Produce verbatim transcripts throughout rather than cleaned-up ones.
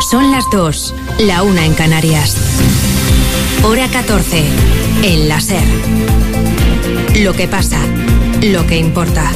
Son las dos, la una en Canarias. Hora catorce, en la SER. Lo que pasa, lo que importa.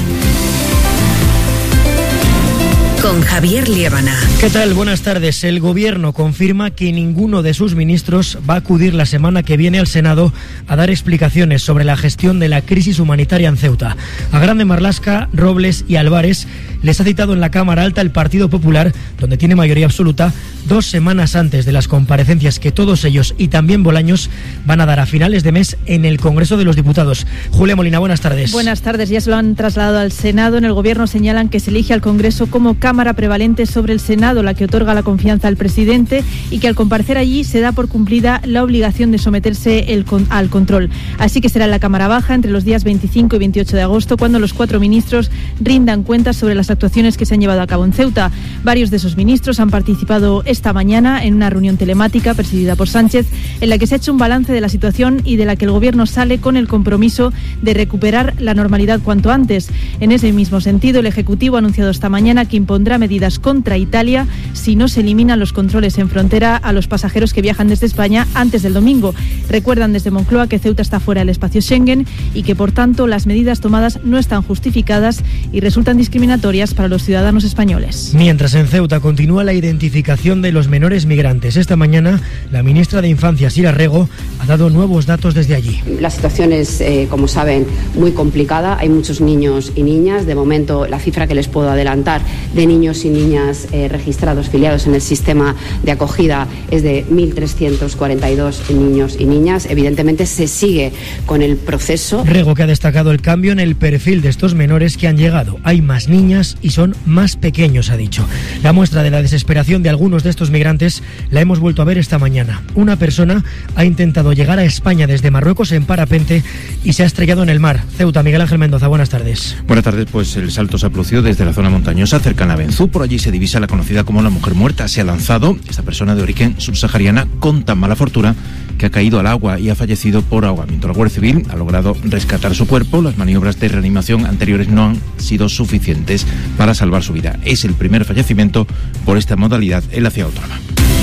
Con Javier Liébana. ¿Qué tal? Buenas tardes. El Gobierno confirma que ninguno de sus ministros va a acudir la semana que viene al Senado a dar explicaciones sobre la gestión de la crisis humanitaria en Ceuta. A Grande Marlaska, Robles y Álvarez les ha citado en la Cámara Alta el Partido Popular, donde tiene mayoría absoluta, dos semanas antes de las comparecencias que todos ellos y también Bolaños van a dar a finales de mes en el Congreso de los Diputados. Julia Molina, buenas tardes. Buenas tardes. Ya se lo han trasladado al Senado. En el Gobierno señalan que se elige al Congreso como Cámara prevalente sobre el Senado, la que otorga la confianza al presidente, y que al comparecer allí se da por cumplida la obligación de someterse el con, al control. Así que será en la Cámara Baja entre los días veinticinco y veintiocho de agosto cuando los cuatro ministros rindan cuentas sobre las actuaciones que se han llevado a cabo en Ceuta. Varios de esos ministros han participado esta mañana en una reunión telemática presidida por Sánchez, en la que se ha hecho un balance de la situación y de la que el Gobierno sale con el compromiso de recuperar la normalidad cuanto antes. En ese mismo sentido, el Ejecutivo ha anunciado esta mañana que impondrá medidas contra Italia si no se eliminan los controles en frontera a los pasajeros que viajan desde España antes del domingo. Recuerdan desde Moncloa que Ceuta está fuera del espacio Schengen y que, por tanto, las medidas tomadas no están justificadas y resultan discriminatorias para los ciudadanos españoles. Mientras en Ceuta continúa la identificación de los menores migrantes. Esta mañana la ministra de Infancia, Sira Rego, ha dado nuevos datos desde allí. La situación es, eh, como saben, muy complicada. Hay muchos niños y niñas. De momento, la cifra que les puedo adelantar de niños y niñas eh, registrados, filiados en el sistema de acogida, es de mil trescientos cuarenta y dos niños y niñas. Evidentemente, se sigue con el proceso. Rego, que ha destacado el cambio en el perfil de estos menores que han llegado. Hay más niñas y son más pequeños, ha dicho. La muestra de la desesperación de algunos de estos migrantes la hemos vuelto a ver esta mañana. Una persona ha intentado llegar a España desde Marruecos en parapente y se ha estrellado en el mar. Ceuta, Miguel Ángel Mendoza, buenas tardes. Buenas tardes, pues el salto se ha producido desde la zona montañosa cercana a Benzú. Por allí se divisa la conocida como la mujer muerta. Se ha lanzado esta persona de origen subsahariana con tan mala fortuna que ha caído al agua y ha fallecido por ahogamiento. La Guardia Civil ha logrado rescatar su cuerpo. Las maniobras de reanimación anteriores no han sido suficientes para salvar su vida. Es el primer fallecimiento por esta modalidad en la ciudad autónoma.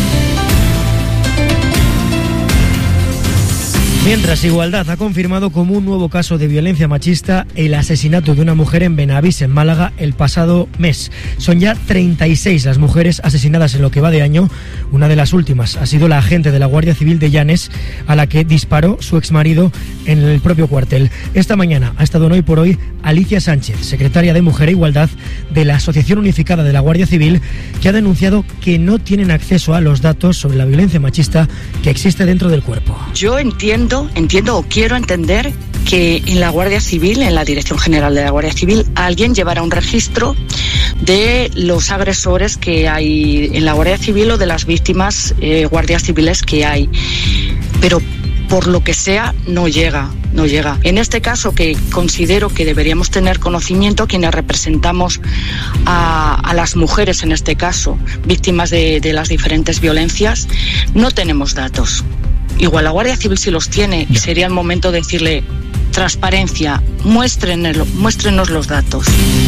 Mientras, Igualdad ha confirmado como un nuevo caso de violencia machista el asesinato de una mujer en Benavís, en Málaga, el pasado mes. Son ya treinta y seis las mujeres asesinadas en lo que va de año. Una de las últimas ha sido la agente de la Guardia Civil de Llanes, a la que disparó su exmarido en el propio cuartel. Esta mañana ha estado en Hoy por Hoy Alicia Sánchez, secretaria de Mujer e Igualdad de la Asociación Unificada de la Guardia Civil, que ha denunciado que no tienen acceso a los datos sobre la violencia machista que existe dentro del cuerpo. Yo entiendo Entiendo o quiero entender que en la Guardia Civil, en la Dirección General de la Guardia Civil, alguien llevará un registro de los agresores que hay en la Guardia Civil o de las víctimas eh, guardias civiles que hay. Pero por lo que sea, no llega, no llega. En este caso, que considero que deberíamos tener conocimiento, quienes representamos a, a las mujeres, en este caso, víctimas de, de las diferentes violencias, no tenemos datos. Igual la Guardia Civil sí los tiene y sería el momento de decirle: transparencia, muéstrenos, muéstrenos los datos.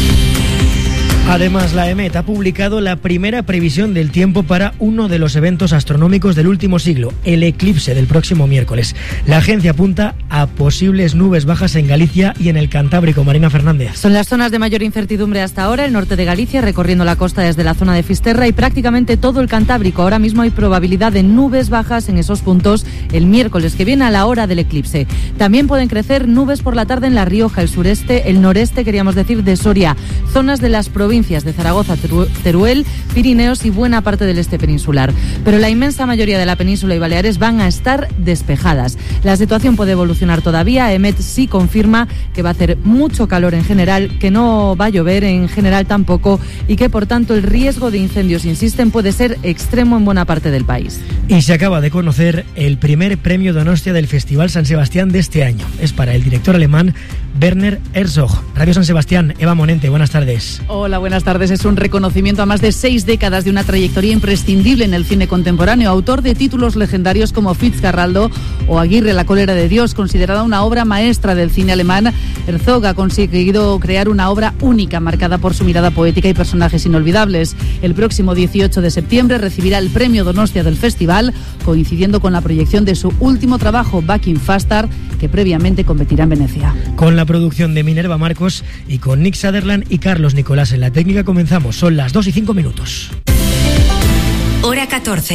Además, la EMET ha publicado la primera previsión del tiempo para uno de los eventos astronómicos del último siglo, el eclipse del próximo miércoles. La agencia apunta a posibles nubes bajas en Galicia y en el Cantábrico. Marina Fernández. Son las zonas de mayor incertidumbre hasta ahora, el norte de Galicia, recorriendo la costa desde la zona de Fisterra, y prácticamente todo el Cantábrico. Ahora mismo hay probabilidad de nubes bajas en esos puntos el miércoles que viene a la hora del eclipse. También pueden crecer nubes por la tarde en La Rioja, el sureste, el noreste, queríamos decir, de Soria, zonas de las provincias de Zaragoza, Teruel, Pirineos y buena parte del este peninsular. Pero la inmensa mayoría de la península y Baleares van a estar despejadas. La situación puede evolucionar todavía. EMET sí confirma que va a hacer mucho calor en general, que no va a llover en general tampoco, y que por tanto el riesgo de incendios, insisten, puede ser extremo en buena parte del país. Y se acaba de conocer el primer premio Donostia del Festival San Sebastián de este año. Es para el director alemán Werner Herzog. Radio San Sebastián, Eva Monente, buenas tardes. Hola, buenas tardes. Es un reconocimiento a más de seis décadas de una trayectoria imprescindible en el cine contemporáneo. Autor de títulos legendarios como Fitzcarraldo o Aguirre, la cólera de Dios, considerada una obra maestra del cine alemán, Herzog ha conseguido crear una obra única, marcada por su mirada poética y personajes inolvidables. El próximo dieciocho de septiembre recibirá el premio Donostia del festival, coincidiendo con la proyección de su último trabajo, Back in Faster, que previamente competirá en Venecia. Con la producción de Minerva Marcos y con Nick Sutherland y Carlos Nicolás en la técnica comenzamos. Son las dos y cinco minutos. Hora catorce.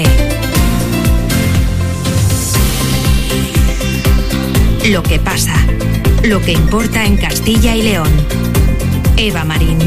Lo que pasa, lo que importa en Castilla y León. Eva Marín.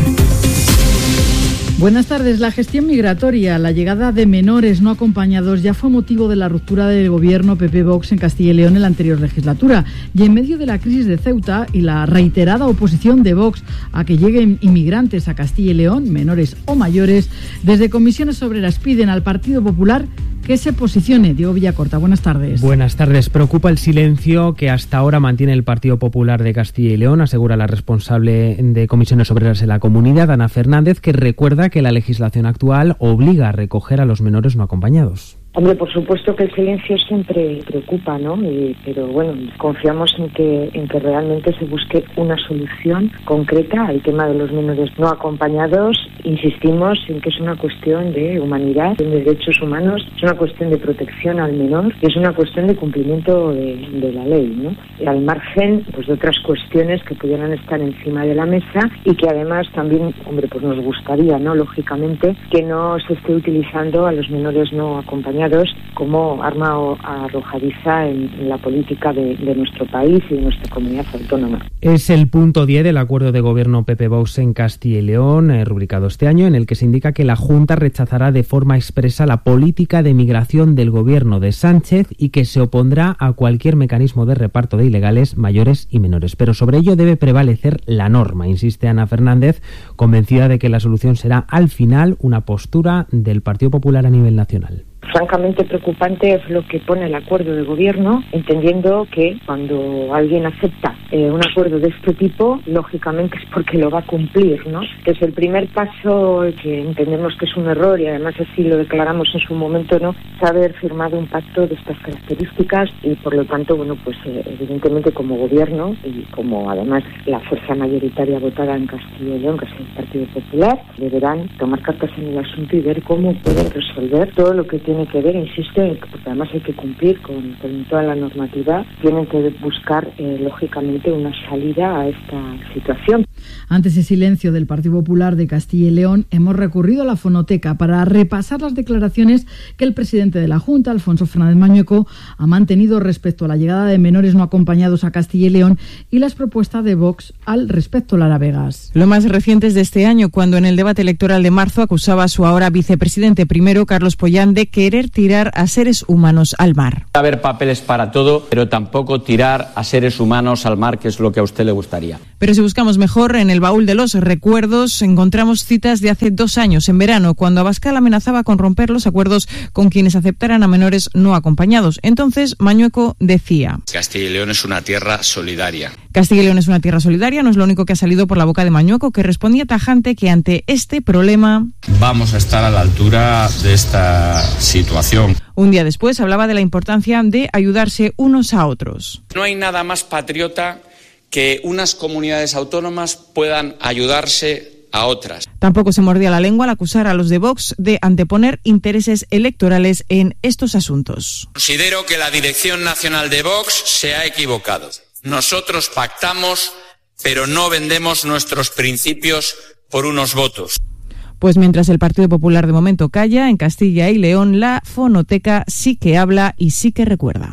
Buenas tardes. La gestión migratoria, la llegada de menores no acompañados ya fue motivo de la ruptura del gobierno P P-Vox en Castilla y León en la anterior legislatura. Y en medio de la crisis de Ceuta y la reiterada oposición de Vox a que lleguen inmigrantes a Castilla y León, menores o mayores, desde Comisiones Obreras piden al Partido Popular que se posicione. Diego Villacorta, buenas tardes. Buenas tardes. Preocupa el silencio que hasta ahora mantiene el Partido Popular de Castilla y León, asegura la responsable de Comisiones Obreras en la comunidad, Ana Fernández, que recuerda que la legislación actual obliga a recoger a los menores no acompañados. Hombre, por supuesto que el silencio siempre preocupa, ¿no? Y, pero bueno, confiamos en que en que realmente se busque una solución concreta al tema de los menores no acompañados. Insistimos en que es una cuestión de humanidad, de derechos humanos, es una cuestión de protección al menor y es una cuestión de cumplimiento de, de la ley, ¿no? Y al margen, pues, de otras cuestiones que pudieran estar encima de la mesa y que además también, hombre, pues nos gustaría, ¿no? Lógicamente, que no se esté utilizando a los menores no acompañados como arma arrojadiza en, en la política de, de nuestro país y de nuestra comunidad autónoma. Es el punto diez del acuerdo de gobierno P P-Vox en Castilla y León, eh, rubricado este año, en el que se indica que la Junta rechazará de forma expresa la política de migración del gobierno de Sánchez y que se opondrá a cualquier mecanismo de reparto de ilegales mayores y menores. Pero sobre ello debe prevalecer la norma, insiste Ana Fernández, convencida de que la solución será al final una postura del Partido Popular a nivel nacional. Francamente preocupante es lo que pone el acuerdo de gobierno, entendiendo que cuando alguien acepta eh, un acuerdo de este tipo, lógicamente es porque lo va a cumplir, ¿no? Entonces el primer paso, que entendemos que es un error y además así lo declaramos en su momento, ¿no?, es haber firmado un pacto de estas características y por lo tanto, bueno, pues eh, evidentemente como gobierno y como además la fuerza mayoritaria votada en Castilla y León, que es el Partido Popular, deberán tomar cartas en el asunto y ver cómo pueden resolver todo lo que tiene que ver, insisto, porque además hay que cumplir con, con toda la normativa, tienen que buscar eh, lógicamente una salida a esta situación. Ante ese silencio del Partido Popular de Castilla y León, hemos recurrido a la fonoteca para repasar las declaraciones que el presidente de la Junta, Alfonso Fernández Mañueco, ha mantenido respecto a la llegada de menores no acompañados a Castilla y León y las propuestas de Vox al respecto. Lara Vegas. Lo más reciente es de este año, cuando en el debate electoral de marzo acusaba a su ahora vicepresidente primero, Carlos Pollán, de querer tirar a seres humanos al mar. Va a haber papeles para todo, pero tampoco tirar a seres humanos al mar, que es lo que a usted le gustaría. Pero si buscamos mejor, en el baúl de los recuerdos encontramos citas de hace dos años, en verano, cuando Abascal amenazaba con romper los acuerdos con quienes aceptaran a menores no acompañados. Entonces, Mañueco decía: Castilla y León es una tierra solidaria. Castilla y León es una tierra solidaria, no es lo único que ha salido por la boca de Mañueco, que respondía tajante que ante este problema vamos a estar a la altura de esta situación. Un día después hablaba de la importancia de ayudarse unos a otros. No hay nada más patriota que unas comunidades autónomas puedan ayudarse a otras. Tampoco se mordía la lengua al acusar a los de Vox de anteponer intereses electorales en estos asuntos. Considero que la Dirección Nacional de Vox se ha equivocado. Nosotros pactamos, pero no vendemos nuestros principios por unos votos. Pues mientras el Partido Popular de momento calla, en Castilla y León la fonoteca sí que habla y sí que recuerda.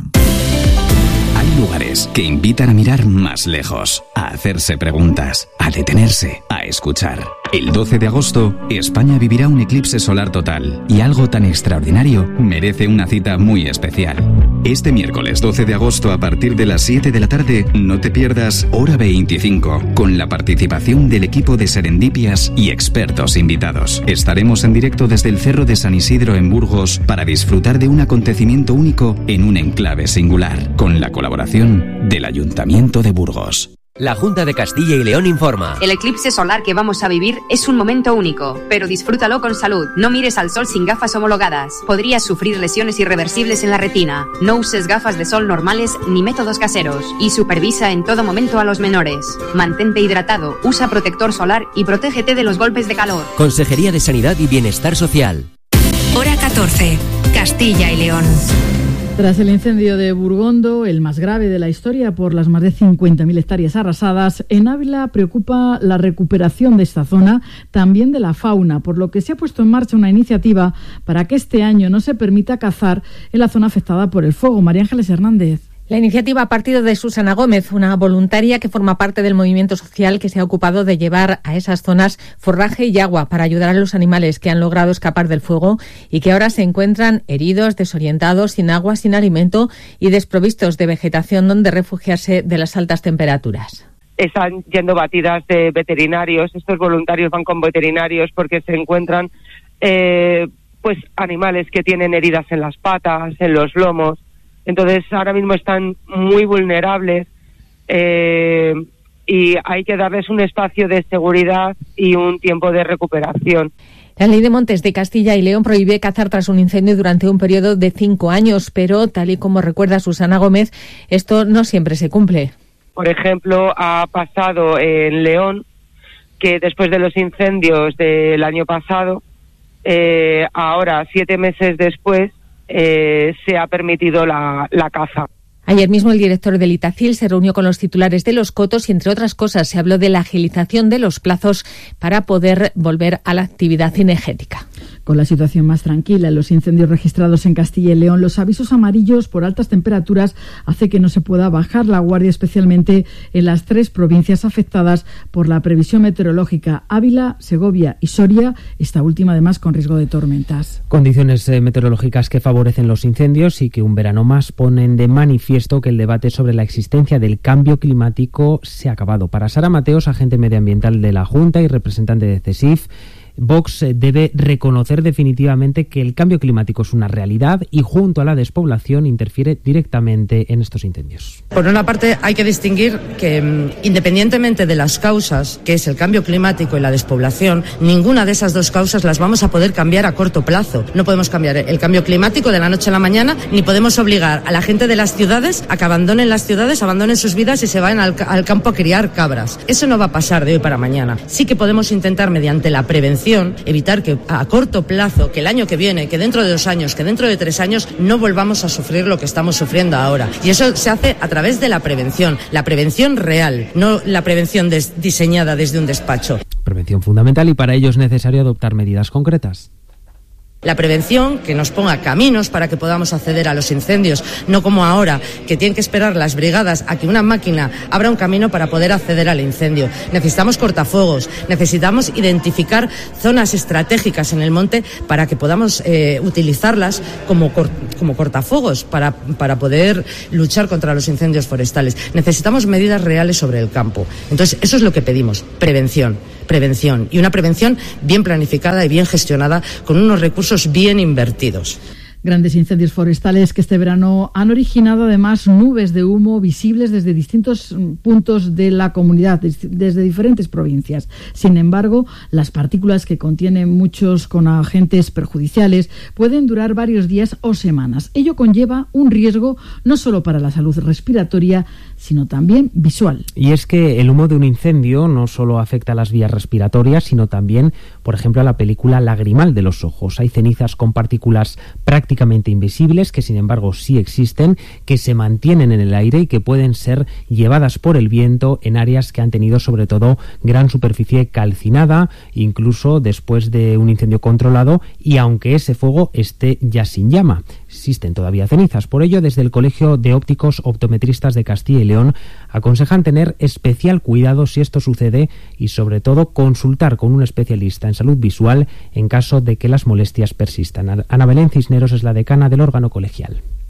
Hay lugares que invitan a mirar más lejos, a hacerse preguntas, a detenerse, a escuchar. El doce de agosto, España vivirá un eclipse solar total y algo tan extraordinario merece una cita muy especial. Este miércoles doce de agosto a partir de las siete de la tarde no te pierdas Hora veinticinco con la participación del equipo de Serendipias y expertos invitados. Estaremos en directo desde el Cerro de San Isidro en Burgos para disfrutar de un acontecimiento único en un enclave singular con la colaboración del Ayuntamiento de Burgos. La Junta de Castilla y León informa. El eclipse solar que vamos a vivir es un momento único, pero disfrútalo con salud. No mires al sol sin gafas homologadas. Podrías sufrir lesiones irreversibles en la retina. No uses gafas de sol normales ni métodos caseros. Y supervisa en todo momento a los menores. Mantente hidratado, usa protector solar y protégete de los golpes de calor. Consejería de Sanidad y Bienestar Social. Hora catorce. Castilla y León. Tras el incendio de Burgondo, el más grave de la historia por las más de cincuenta mil hectáreas arrasadas, en Ávila preocupa la recuperación de esta zona, también de la fauna, por lo que se ha puesto en marcha una iniciativa para que este año no se permita cazar en la zona afectada por el fuego. María Ángeles Hernández. La iniciativa ha partido de Susana Gómez, una voluntaria que forma parte del movimiento social que se ha ocupado de llevar a esas zonas forraje y agua para ayudar a los animales que han logrado escapar del fuego y que ahora se encuentran heridos, desorientados, sin agua, sin alimento y desprovistos de vegetación donde refugiarse de las altas temperaturas. Están yendo batidas de veterinarios, estos voluntarios van con veterinarios porque se encuentran eh, pues animales que tienen heridas en las patas, en los lomos. Entonces ahora mismo están muy vulnerables eh, y hay que darles un espacio de seguridad y un tiempo de recuperación. La Ley de Montes de Castilla y León prohíbe cazar tras un incendio durante un periodo de cinco años, pero tal y como recuerda Susana Gómez, esto no siempre se cumple. Por ejemplo, ha pasado en León que después de los incendios del año pasado, eh, ahora siete meses después, Eh, se ha permitido la, la caza. Ayer mismo el director del Itacil se reunió con los titulares de los cotos y, entre otras cosas, se habló de la agilización de los plazos para poder volver a la actividad cinegética. Con la situación más tranquila en los incendios registrados en Castilla y León, los avisos amarillos por altas temperaturas hace que no se pueda bajar la guardia, especialmente en las tres provincias afectadas por la previsión meteorológica: Ávila, Segovia y Soria, esta última además con riesgo de tormentas. Condiciones eh, meteorológicas que favorecen los incendios y que un verano más ponen de manifiesto que el debate sobre la existencia del cambio climático se ha acabado. Para Sara Mateos, agente medioambiental de la Junta y representante de CESIF, Vox debe reconocer definitivamente que el cambio climático es una realidad y junto a la despoblación interfiere directamente en estos incendios. Por una parte hay que distinguir que independientemente de las causas, que es el cambio climático y la despoblación, ninguna de esas dos causas las vamos a poder cambiar a corto plazo. No podemos cambiar el cambio climático de la noche a la mañana, ni podemos obligar a la gente de las ciudades a que abandonen las ciudades, abandonen sus vidas y se vayan al, al campo a criar cabras. Eso no va a pasar de hoy para mañana. Sí que podemos intentar mediante la prevención evitar que a corto plazo, que el año que viene, que dentro de dos años, que dentro de tres años no volvamos a sufrir lo que estamos sufriendo ahora. Y eso se hace a través de la prevención, la prevención real, no la prevención des- diseñada desde un despacho. Prevención fundamental y para ello es necesario adoptar medidas concretas. La prevención, que nos ponga caminos para que podamos acceder a los incendios, no como ahora, que tienen que esperar las brigadas a que una máquina abra un camino para poder acceder al incendio. Necesitamos cortafuegos, necesitamos identificar zonas estratégicas en el monte para que podamos eh, utilizarlas como, cor- como cortafuegos para, para poder luchar contra los incendios forestales. Necesitamos medidas reales sobre el campo. Entonces, eso es lo que pedimos, prevención. Prevención y una prevención bien planificada y bien gestionada con unos recursos bien invertidos. Grandes incendios forestales que este verano han originado además nubes de humo visibles desde distintos puntos de la comunidad, desde diferentes provincias. Sin embargo, las partículas que contienen muchos con agentes perjudiciales pueden durar varios días o semanas. Ello conlleva un riesgo no solo para la salud respiratoria, sino también visual. Y es que el humo de un incendio no solo afecta a las vías respiratorias, sino también, por ejemplo, a la película lagrimal de los ojos. Hay cenizas con partículas prácticamente invisibles que, sin embargo, sí existen, que se mantienen en el aire y que pueden ser llevadas por el viento en áreas que han tenido, sobre todo, gran superficie calcinada, incluso después de un incendio controlado, y aunque ese fuego esté ya sin llama. Existen todavía cenizas. Por ello, desde el Colegio de Ópticos Optometristas de Castilla y León aconsejan tener especial cuidado si esto sucede y, sobre todo, consultar con un especialista en salud visual en caso de que las molestias persistan. Ana Belén Cisneros es la decana del órgano colegial.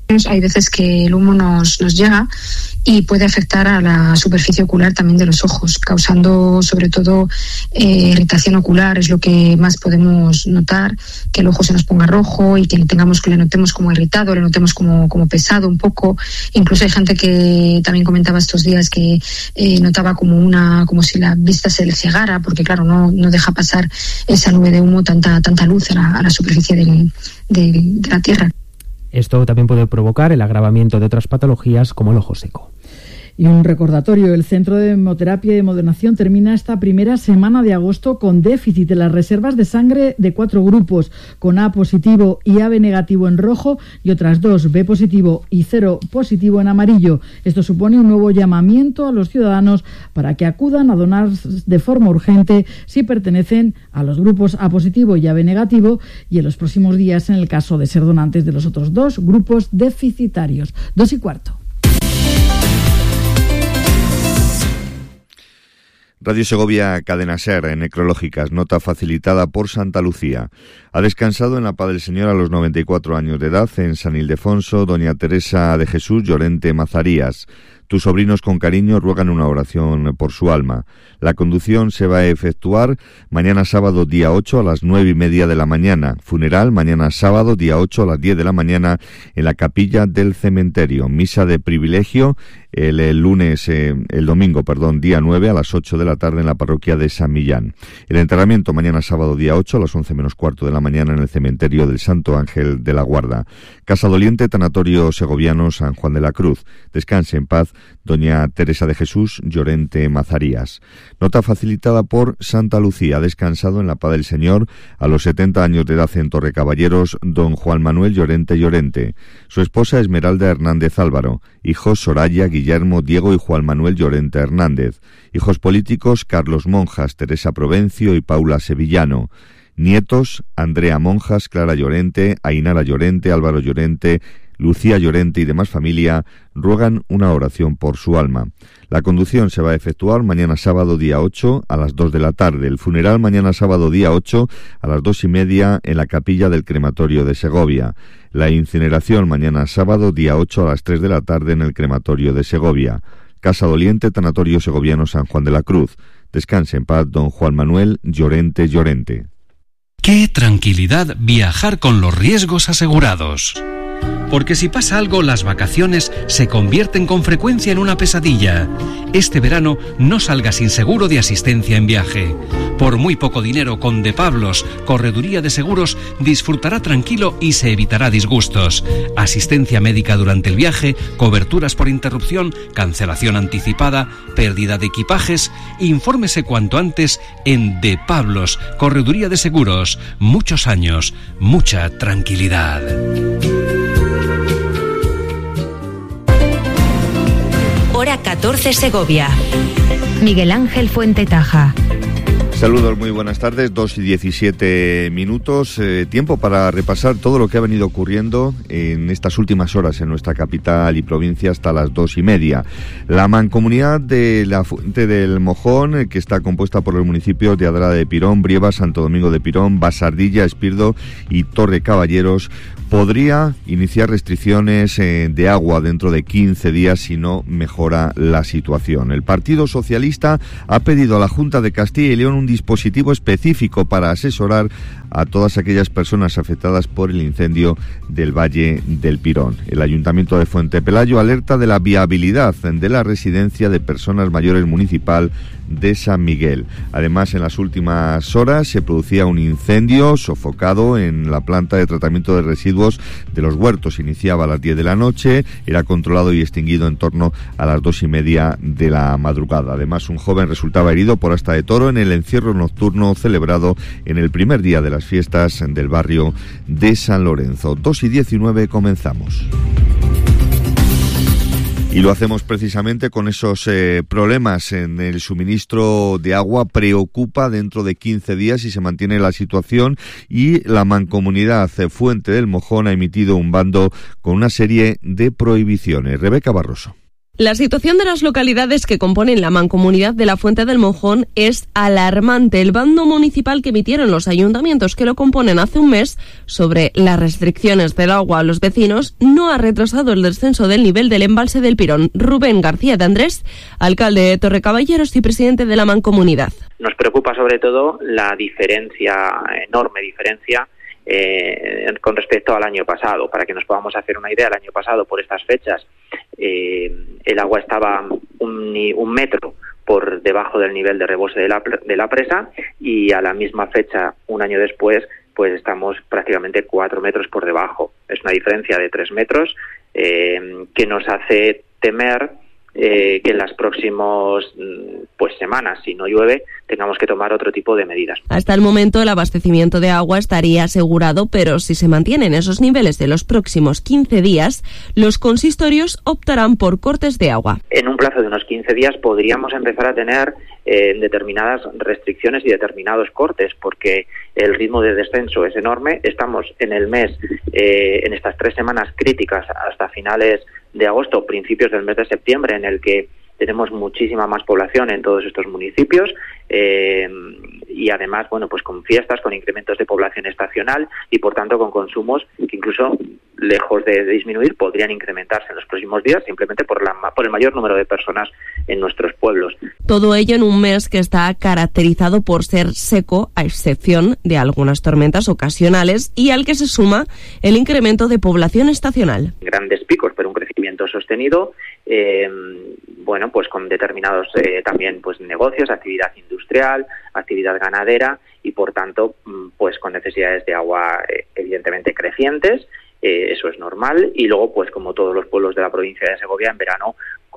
Hay veces que el humo nos, nos llega y puede afectar a la superficie ocular también de los ojos, causando sobre todo eh, irritación ocular. Es lo que más podemos notar, que el ojo se nos ponga rojo y que le tengamos que le notemos como irritado, le notemos como, como pesado un poco. Incluso hay gente que también comentaba estos días que eh, notaba como una como si la vista se le cegara, porque claro, no, no deja pasar esa nube de humo tanta, tanta luz a la, a la superficie del, de, de la Tierra. Esto también puede provocar el agravamiento de otras patologías como el ojo seco. Y un recordatorio, el Centro de Hemoterapia y Hemodonación termina esta primera semana de agosto con déficit de las reservas de sangre de cuatro grupos, con A positivo y A B negativo en rojo y otras dos, B positivo y cero positivo en amarillo. Esto supone un nuevo llamamiento a los ciudadanos para que acudan a donar de forma urgente si pertenecen a los grupos A positivo y A B negativo, y en los próximos días en el caso de ser donantes de los otros dos grupos deficitarios. Dos y cuarto. Radio Segovia, Cadena SER, Necrológicas, nota facilitada por Santa Lucía. Ha descansado en la paz del Señor a los noventa y cuatro años de edad en San Ildefonso doña Teresa de Jesús Llorente Mazarías. Tus sobrinos con cariño ruegan una oración por su alma. La conducción se va a efectuar mañana sábado día ocho a las nueve y media de la mañana. Funeral mañana sábado día ocho a las diez de la mañana en la capilla del cementerio. Misa de privilegio el, el lunes, eh, el domingo, perdón, día nueve a las ocho de la tarde en la parroquia de San Millán. El enterramiento mañana sábado día ocho a las once menos cuarto de la mañana en el cementerio del Santo Ángel de la Guarda. Casa Doliente, Tanatorio Segoviano San Juan de la Cruz. Descanse en paz doña Teresa de Jesús Llorente Mazarías. Nota facilitada por Santa Lucía. Ha descansado en la paz del Señor a los setenta años de edad en Torrecaballeros don Juan Manuel Llorente Llorente. Su esposa Esmeralda Hernández Álvaro. Hijos Soraya, Guillermo, Diego y Juan Manuel Llorente Hernández. Hijos políticos Carlos Monjas, Teresa Provencio y Paula Sevillano. Nietos Andrea Monjas, Clara Llorente, Ainara Llorente, Álvaro Llorente, Lucía Llorente y demás familia ruegan una oración por su alma. La conducción se va a efectuar mañana sábado día ocho a las dos de la tarde. El funeral mañana sábado día ocho a las dos y media en la capilla del crematorio de Segovia. La incineración mañana sábado día ocho a las tres de la tarde en el crematorio de Segovia. Casa Doliente, Tanatorio Segoviano San Juan de la Cruz. Descanse en paz don Juan Manuel Llorente Llorente. ¡Qué tranquilidad viajar con los riesgos asegurados! Porque si pasa algo, las vacaciones se convierten con frecuencia en una pesadilla. Este verano no salga sin seguro de asistencia en viaje. Por muy poco dinero, con De Pablos, Correduría de Seguros, disfrutará tranquilo y se evitará disgustos. Asistencia médica durante el viaje, coberturas por interrupción, cancelación anticipada, pérdida de equipajes. Infórmese cuanto antes en De Pablos, Correduría de Seguros. Muchos años, mucha tranquilidad. Hora catorce Segovia. Miguel Ángel Fuente Taja. Saludos, muy buenas tardes, dos y diecisiete minutos, eh, tiempo para repasar todo lo que ha venido ocurriendo en estas últimas horas en nuestra capital y provincia hasta las dos y media. La mancomunidad de la Fuente del Mojón, eh, que está compuesta por los municipios de Adrada de Pirón, Brieva, Santo Domingo de Pirón, Basardilla, Espirdo y Torre Caballeros, podría iniciar restricciones eh, de agua dentro de quince días si no mejora la situación. El Partido Socialista ha pedido a la Junta de Castilla y León un dispositivo específico para asesorar a todas aquellas personas afectadas por el incendio del Valle del Pirón. El Ayuntamiento de Fuente Pelayo alerta de la viabilidad de la residencia de personas mayores municipal de San Miguel. Además, en las últimas horas se producía un incendio sofocado en la planta de tratamiento de residuos de los Huertos. Iniciaba a las diez de la noche, era controlado y extinguido en torno a las dos y media de la madrugada. Además, un joven resultaba herido por asta de toro en el encierro nocturno celebrado en el primer día de las fiestas del barrio de San Lorenzo. dos y diecinueve, comenzamos. Y lo hacemos precisamente con esos eh, problemas en el suministro de agua. Preocupa dentro de quince días si se mantiene la situación, y la mancomunidad Fuente del Mojón ha emitido un bando con una serie de prohibiciones. Rebeca Barroso. La situación de las localidades que componen la mancomunidad de la Fuente del Monjón es alarmante. El bando municipal que emitieron los ayuntamientos que lo componen hace un mes sobre las restricciones del agua a los vecinos no ha retrasado el descenso del nivel del embalse del Pirón. Rubén García de Andrés, alcalde de Torrecaballeros y presidente de la mancomunidad. Nos preocupa sobre todo la diferencia, enorme diferencia, Eh, con respecto al año pasado. Para que nos podamos hacer una idea, el año pasado por estas fechas eh, el agua estaba un, un metro por debajo del nivel de rebose de la, de la presa, y a la misma fecha, un año después, pues estamos prácticamente cuatro metros por debajo. Es una diferencia de tres metros eh, que nos hace temer Eh, que en las próximas pues semanas, si no llueve, tengamos que tomar otro tipo de medidas. Hasta el momento el abastecimiento de agua estaría asegurado, pero si se mantienen esos niveles de los próximos quince días, los consistorios optarán por cortes de agua. En un plazo de unos quince días podríamos empezar a tener eh, determinadas restricciones y determinados cortes, porque el ritmo de descenso es enorme. Estamos en el mes, eh, en estas tres semanas críticas hasta finales de agosto, principios del mes de septiembre, en el que tenemos muchísima más población en todos estos municipios eh, y además, bueno, pues con fiestas, con incrementos de población estacional y por tanto con consumos que incluso lejos de disminuir podrían incrementarse en los próximos días simplemente por, la, por el mayor número de personas en nuestros pueblos. Todo ello en un mes que está caracterizado por ser seco, a excepción de algunas tormentas ocasionales, y al que se suma el incremento de población estacional. Grandes picos, pero un crecimiento sostenido, eh, bueno, pues con determinados eh, también pues negocios, actividad industrial, actividad ganadera y por tanto pues con necesidades de agua eh, evidentemente crecientes. Eh, eso es normal, y luego pues como todos los pueblos de la provincia de Segovia en verano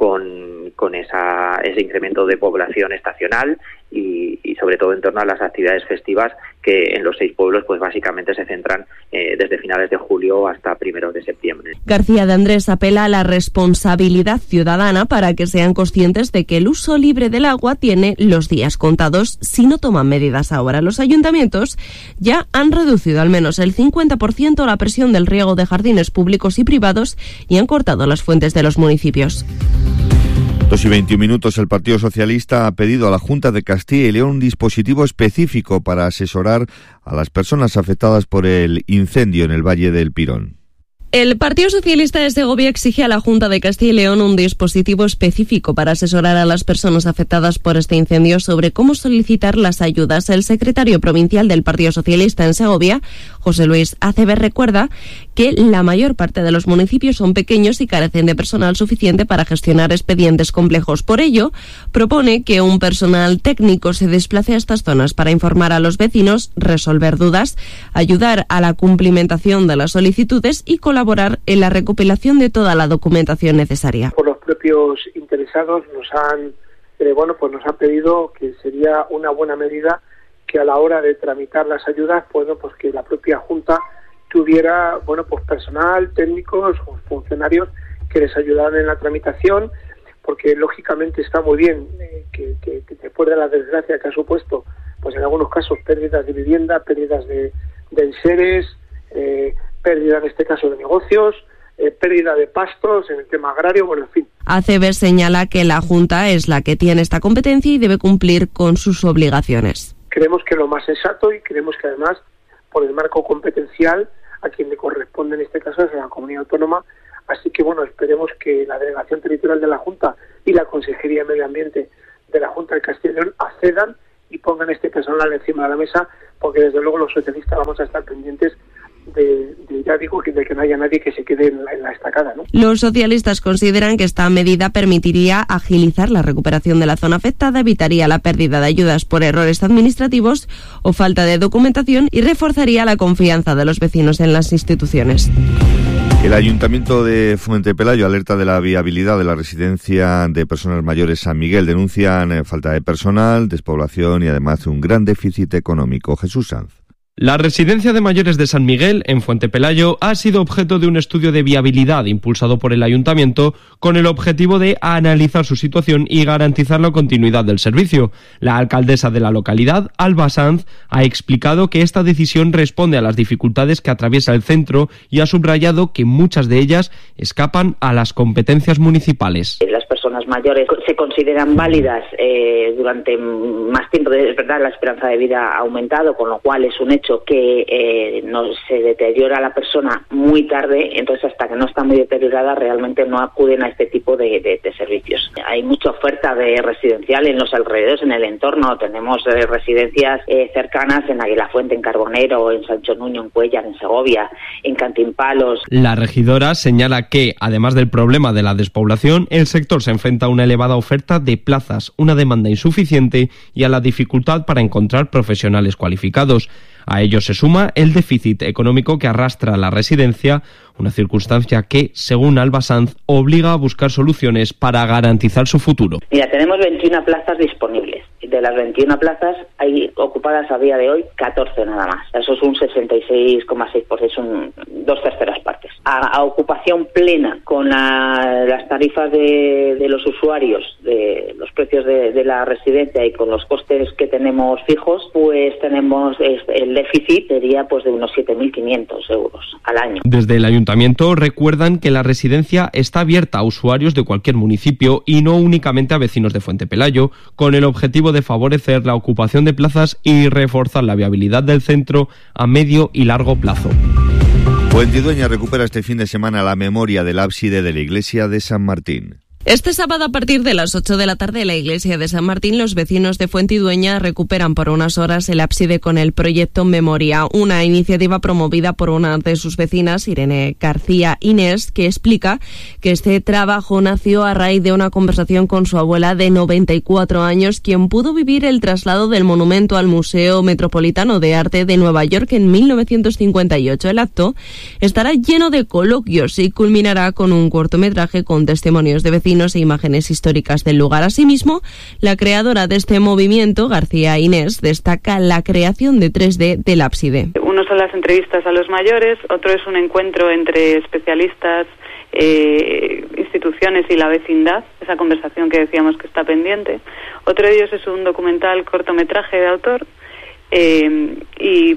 con, con esa, ese incremento de población estacional y, y sobre todo en torno a las actividades festivas que en los seis pueblos pues básicamente se centran eh, desde finales de julio hasta primeros de septiembre. García de Andrés apela a la responsabilidad ciudadana para que sean conscientes de que el uso libre del agua tiene los días contados si no toman medidas ahora. Los ayuntamientos ya han reducido al menos el cincuenta por ciento la presión del riego de jardines públicos y privados y han cortado las fuentes de los municipios. Dos y veintiún minutos. El Partido Socialista ha pedido a la Junta de Castilla y León un dispositivo específico para asesorar a las personas afectadas por el incendio en el Valle del Pirón. El Partido Socialista de Segovia exige a la Junta de Castilla y León un dispositivo específico para asesorar a las personas afectadas por este incendio sobre cómo solicitar las ayudas. El secretario provincial del Partido Socialista en Segovia, José Luis Aceves, recuerda que la mayor parte de los municipios son pequeños y carecen de personal suficiente para gestionar expedientes complejos. Por ello, propone que un personal técnico se desplace a estas zonas para informar a los vecinos, resolver dudas, ayudar a la cumplimentación de las solicitudes y colaborar colaborar en la recopilación de toda la documentación necesaria. Por los propios interesados nos han eh, bueno pues nos han pedido que sería una buena medida que a la hora de tramitar las ayudas, bueno, pues que la propia Junta tuviera bueno pues personal, técnicos o funcionarios que les ayudaran en la tramitación, porque lógicamente está muy bien eh, que, que, que después de la desgracia que ha supuesto, pues en algunos casos pérdidas de vivienda, pérdidas de, de enseres, eh, pérdida en este caso de negocios, eh, pérdida de pastos en el tema agrario, bueno, en fin. Aceves señala que la Junta es la que tiene esta competencia y debe cumplir con sus obligaciones. Creemos que lo más sensato, y creemos que además por el marco competencial a quien le corresponde en este caso es a la comunidad autónoma, así que bueno, esperemos que la delegación territorial de la Junta y la Consejería de Medio Ambiente de la Junta de Castilla y León accedan y pongan este personal encima de la mesa, porque desde luego los socialistas vamos a estar pendientes De, de, ya digo, de que no haya nadie que se quede en la, en la estacada, ¿no? Los socialistas consideran que esta medida permitiría agilizar la recuperación de la zona afectada, evitaría la pérdida de ayudas por errores administrativos o falta de documentación y reforzaría la confianza de los vecinos en las instituciones. El Ayuntamiento de Fuente Pelayo alerta de la viabilidad de la residencia de personas mayores San Miguel. Denuncian falta de personal, despoblación y además un gran déficit económico. Jesús Sanz. La residencia de mayores de San Miguel, en Fuente Pelayo, ha sido objeto de un estudio de viabilidad impulsado por el Ayuntamiento con el objetivo de analizar su situación y garantizar la continuidad del servicio. La alcaldesa de la localidad, Alba Sanz, ha explicado que esta decisión responde a las dificultades que atraviesa el centro y ha subrayado que muchas de ellas escapan a las competencias municipales. Las personas mayores se consideran válidas eh, durante más tiempo. Es verdad, la esperanza de vida ha aumentado, con lo cual es un hecho que eh, no se deteriora la persona muy tarde, entonces hasta que no está muy deteriorada realmente no acuden a este tipo de, de, de servicios. Hay mucha oferta de residencial en los alrededores, en el entorno. Tenemos eh, residencias eh, cercanas en Aguilafuente, en Carbonero, en Sancho Nuño, en Cuéllar, en Segovia, en Cantimpalos. La regidora señala que, además del problema de la despoblación, el sector se enfrenta a una elevada oferta de plazas, una demanda insuficiente y a la dificultad para encontrar profesionales cualificados. A ello se suma el déficit económico que arrastra la residencia, una circunstancia que, según Alba Sanz, obliga a buscar soluciones para garantizar su futuro. Mira, tenemos veintiuna plazas disponibles. De las veintiuna plazas hay ocupadas a día de hoy catorce nada más. Eso es un sesenta y seis coma seis por ciento, son dos terceras partes. A, a ocupación plena con la, las tarifas de, de los usuarios, de los precios de, de la residencia y con los costes que tenemos fijos, pues tenemos el déficit sería pues de unos siete mil quinientos euros al año. Desde el ayuntamiento recuerdan que la residencia está abierta a usuarios de cualquier municipio y no únicamente a vecinos de Fuente Pelayo, con el objetivo de favorecer la ocupación de plazas y reforzar la viabilidad del centro a medio y largo plazo. Fuentidueña recupera este fin de semana la memoria del ábside de la iglesia de San Martín. Este sábado a partir de las ocho de la tarde en la iglesia de San Martín, los vecinos de Fuentidueña recuperan por unas horas el ábside con el proyecto Memoria, una iniciativa promovida por una de sus vecinas, Irene García Inés, que explica que este trabajo nació a raíz de una conversación con su abuela de noventa y cuatro años, quien pudo vivir el traslado del monumento al Museo Metropolitano de Arte de Nueva York en mil novecientos cincuenta y ocho. El acto estará lleno de coloquios y culminará con un cortometraje con testimonios de vecinos e imágenes históricas del lugar. Asimismo, la creadora de este movimiento, García Inés, destaca la creación de tres D del ábside. Uno son las entrevistas a los mayores, otro es un encuentro entre especialistas, eh, instituciones y la vecindad, esa conversación que decíamos que está pendiente. Otro de ellos es un documental cortometraje de autor eh, y,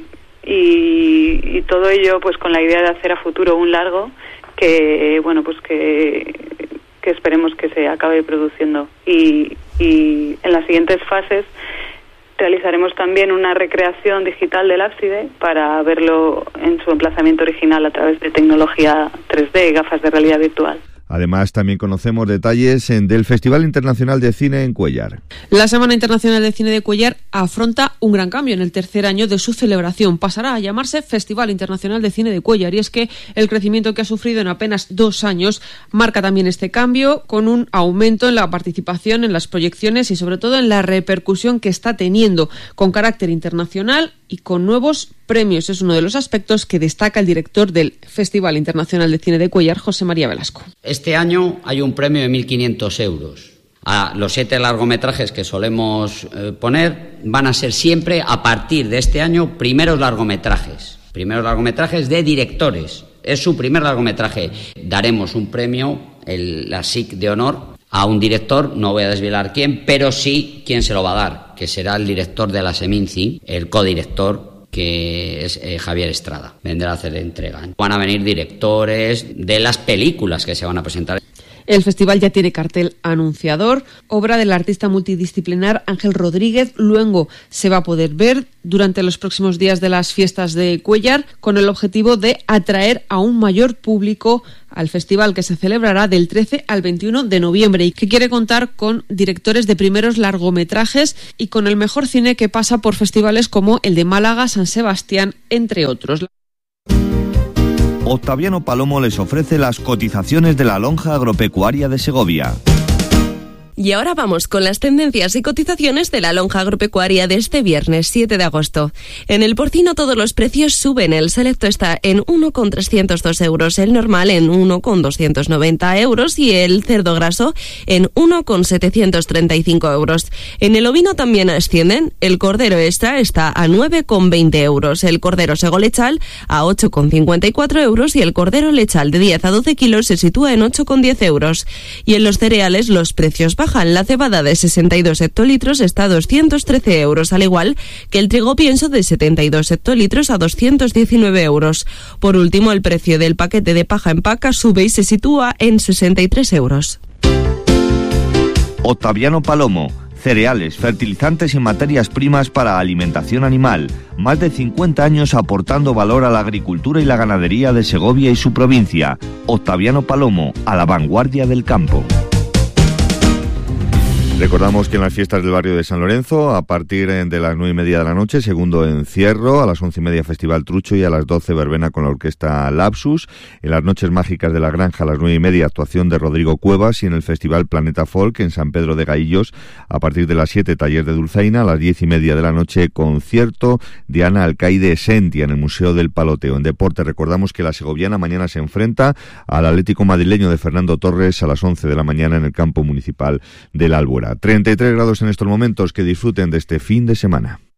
y, y todo ello pues con la idea de hacer a futuro un largo que, bueno, pues que... que esperemos que se acabe produciendo. Y, y en las siguientes fases realizaremos también una recreación digital del ábside para verlo en su emplazamiento original a través de tecnología tres D, gafas de realidad virtual. Además, también conocemos detalles del Festival Internacional de Cine en Cuéllar. La Semana Internacional de Cine de Cuéllar afronta un gran cambio en el tercer año de su celebración. Pasará a llamarse Festival Internacional de Cine de Cuéllar, y es que el crecimiento que ha sufrido en apenas dos años marca también este cambio, con un aumento en la participación en las proyecciones y sobre todo en la repercusión que está teniendo con carácter internacional y con nuevos premios. Es uno de los aspectos que destaca el director del Festival Internacional de Cine de Cuéllar, José María Velasco. Este año hay un premio de mil quinientos euros. A los siete largometrajes que solemos eh, poner van a ser siempre, a partir de este año, primeros largometrajes. Primeros largometrajes de directores. Es su primer largometraje. Daremos un premio, el, la S I C de honor, a un director, no voy a desvelar quién, pero sí quién se lo va a dar, que será el director de la Seminci, el codirector, que es eh, Javier Estrada. Vendrá a hacer entrega. Van a venir directores de las películas que se van a presentar. El festival ya tiene cartel anunciador, obra del artista multidisciplinar Ángel Rodríguez Luengo. Se va a poder ver durante los próximos días de las fiestas de Cuéllar, con el objetivo de atraer a un mayor público al festival, que se celebrará del trece al veintiuno de noviembre y que quiere contar con directores de primeros largometrajes y con el mejor cine que pasa por festivales como el de Málaga, San Sebastián, entre otros. Octaviano Palomo les ofrece las cotizaciones de la lonja agropecuaria de Segovia. Y ahora vamos con las tendencias y cotizaciones de la lonja agropecuaria de este viernes siete de agosto. En el porcino todos los precios suben. El selecto está en uno coma trescientos dos euros, el normal en uno coma doscientos noventa euros y el cerdo graso en uno coma setecientos treinta y cinco euros. En el ovino también ascienden. El cordero extra está a nueve coma veinte euros, el cordero sego lechal a ocho coma cincuenta y cuatro euros y el cordero lechal de diez a doce kilos se sitúa en ocho coma diez euros. Y en los cereales los precios bajan. La cebada de sesenta y dos hectolitros está a doscientos trece euros, al igual que el trigo pienso de setenta y dos hectolitros a doscientos diecinueve euros. Por último, el precio del paquete de paja en paca sube y se sitúa en sesenta y tres euros. Octaviano Palomo, cereales, fertilizantes y materias primas para alimentación animal. Más de cincuenta años aportando valor a la agricultura y la ganadería de Segovia y su provincia. Octaviano Palomo, a la vanguardia del campo. Recordamos que en las fiestas del barrio de San Lorenzo, a partir de las nueve y media de la noche, segundo encierro, a las once y media Festival Trucho y a las doce verbena con la orquesta Lapsus. En las noches mágicas de la Granja, a las nueve y media, actuación de Rodrigo Cuevas, y en el Festival Planeta Folk en San Pedro de Gaillos, a partir de las siete, taller de Dulzaina, a las diez y media de la noche, concierto de Ana Alcaide Sentia en el Museo del Paloteo. En deporte, recordamos que la segoviana mañana se enfrenta al Atlético madrileño de Fernando Torres a las once de la mañana en el campo municipal del Álvora. treinta y tres grados en estos momentos, que disfruten de este fin de semana.